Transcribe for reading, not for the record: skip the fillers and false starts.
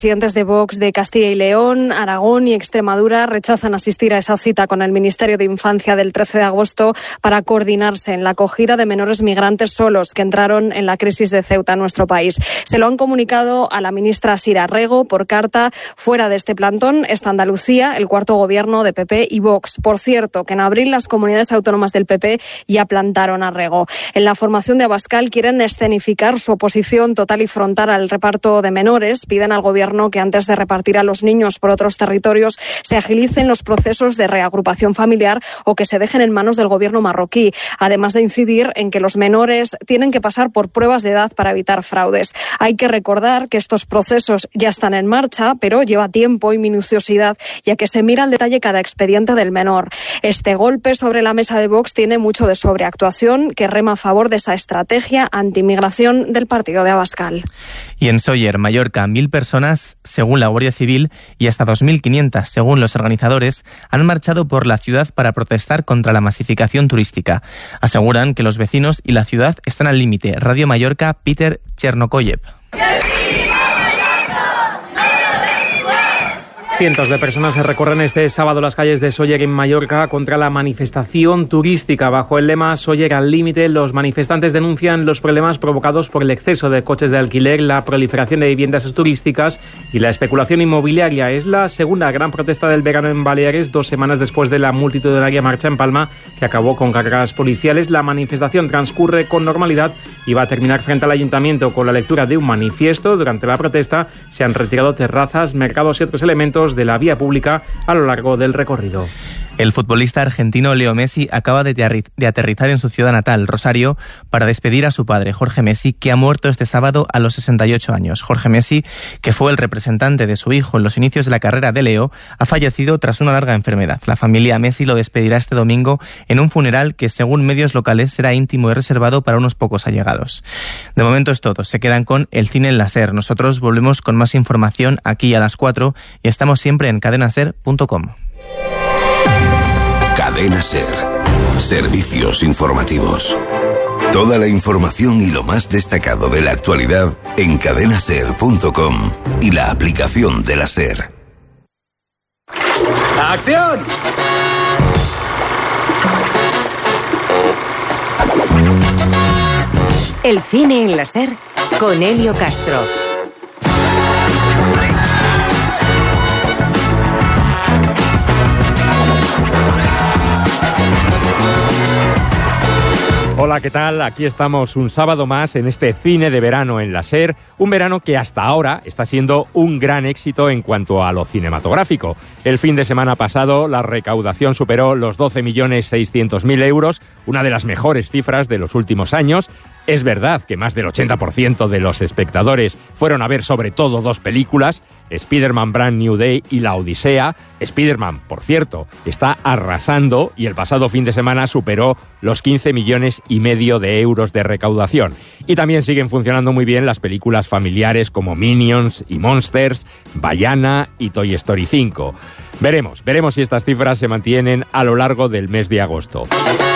Presidentes de Vox de Castilla y León, Aragón y Extremadura rechazan asistir a esa cita con el Ministerio de Infancia del 13 de agosto para coordinarse en la acogida de menores migrantes solos que entraron en la crisis de Ceuta en nuestro país. Se lo han comunicado a la ministra Sira Rego por carta. Fuera de este plantón está Andalucía, el cuarto gobierno de PP y Vox. Por cierto, que en abril las comunidades autónomas del PP ya plantaron a Rego. En la formación de Abascal quieren escenificar su oposición total y frontal al reparto de menores. Piden al gobierno que antes de repartir a los niños por otros territorios se agilicen los procesos de reagrupación familiar o que se dejen en manos del gobierno marroquí, además de incidir en que los menores tienen que pasar por pruebas de edad para evitar fraudes. Hay que recordar que estos procesos ya están en marcha, pero lleva tiempo y minuciosidad, ya que se mira al detalle cada expediente del menor. Este golpe sobre la mesa de Vox tiene mucho de sobreactuación, que rema a favor de esa estrategia anti-inmigración del partido de Abascal. Y en Sóller, Mallorca, 1.000 personas, según la Guardia Civil, y hasta 2.500, según los organizadores, han marchado por la ciudad para protestar contra la masificación turística. Aseguran que los vecinos y la ciudad están al límite. Radio Mallorca, Peter Chernokoyev. Cientos de personas se recorren este sábado las calles de Sóller en Mallorca contra la manifestación turística. Bajo el lema Sóller al límite, los manifestantes denuncian los problemas provocados por el exceso de coches de alquiler, la proliferación de viviendas turísticas y la especulación inmobiliaria. Es la segunda gran protesta del verano en Baleares, 2 semanas después de la multitudinaria marcha en Palma, que acabó con cargas policiales. La manifestación transcurre con normalidad y va a terminar frente al ayuntamiento con la lectura de un manifiesto. Durante la protesta se han retirado terrazas, mercados y otros elementos de la vía pública a lo largo del recorrido. El futbolista argentino Leo Messi acaba de aterrizar en su ciudad natal, Rosario, para despedir a su padre, Jorge Messi, que ha muerto este sábado a los 68 años. Jorge Messi, que fue el representante de su hijo en los inicios de la carrera de Leo, ha fallecido tras una larga enfermedad. La familia Messi lo despedirá este domingo en un funeral que, según medios locales, será íntimo y reservado para unos pocos allegados. De momento es todo. Se quedan con El Cine en la SER. Nosotros volvemos con más información aquí a las 4 y estamos siempre en cadenaser.com. Cadena SER. Servicios informativos. Toda la información y lo más destacado de la actualidad en cadenaser.com y la aplicación de la SER. ¡Acción! El cine en la SER con Elio Castro. Hola, ¿qué tal? Aquí estamos un sábado más en este cine de verano en la SER, un verano que hasta ahora está siendo un gran éxito en cuanto a lo cinematográfico. El fin de semana pasado la recaudación superó los 12.600.000 euros, una de las mejores cifras de los últimos años. Es verdad que más del 80% de los espectadores fueron a ver sobre todo 2 películas, Spider-Man Brand New Day y La Odisea. Spider-Man, por cierto, está arrasando y el pasado fin de semana superó los 15,5 millones de euros de recaudación. Y también siguen funcionando muy bien las películas familiares como Minions y Monsters, Vaiana y Toy Story 5. Veremos si estas cifras se mantienen a lo largo del mes de agosto.